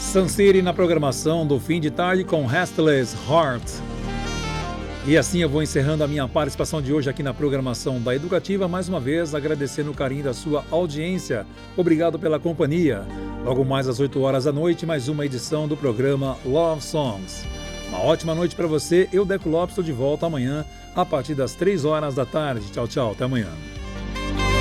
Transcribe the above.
Sun City na programação do fim de tarde com Restless Heart. E assim eu vou encerrando a minha participação de hoje aqui na programação da Educativa, mais uma vez agradecendo o carinho da sua audiência. Obrigado pela companhia. Logo mais às 8 horas da noite, mais uma edição do programa Love Songs. Uma ótima noite para você. Eu, Deco Lopes, estou de volta amanhã a partir das 3 horas da tarde. Tchau, tchau. Até amanhã.